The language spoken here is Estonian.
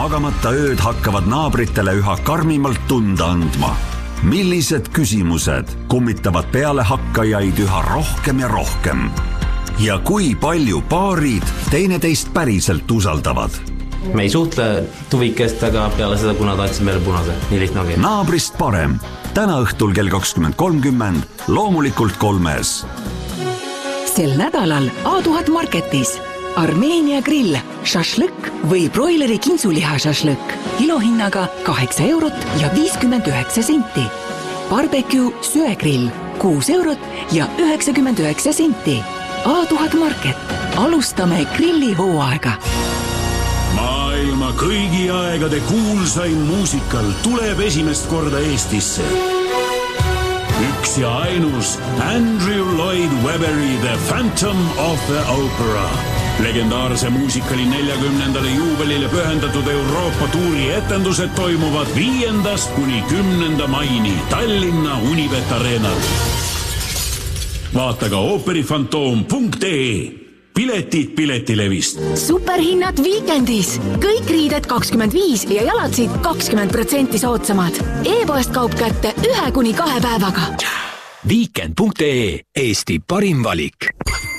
magamata ööd hakkavad naabritele üha karmimalt tunda andma? Millised küsimused kummitavad pealehakkajaid üha rohkem ja rohkem? Ja kui palju paarid teineteist päriselt usaldavad? Me ei suhtle tuvikest, aga peale seda, kuna ta ütles meile punase. Nii lihtne ongi. Naabrist parem. Täna õhtul kell 20.30, loomulikult 3. Sel nädalal A1000 Marketis Armeenia grill, šašlõkk või broileri kintsuliha šašlõkk kilohinnaga 8 eurot ja 59 senti. Barbecue söegrill 6 eurot ja 99 senti. A1000 Market. Alustame grillihooaega. Maailma kõigi aegade kuulsaim muusikal tuleb esimest korda Eestisse. Üks ja ainus Andrew Lloyd Webberi The Phantom of the Opera. Legendaarse muusikali 40. juubelile pühendatud Euroopa tuuri etendused toimuvad 5. kuni 10. maini Tallinna Unibet Arenal. Vaata ka ooperifantoom.ee. Piletid Piletilevist. Superhinnad Weekendis. Kõik riided 25 ja jalatsid 20% soodsamad. E-poest kaup kätte 1 kuni 2 päevaga. Weekend.ee. Eesti parim valik.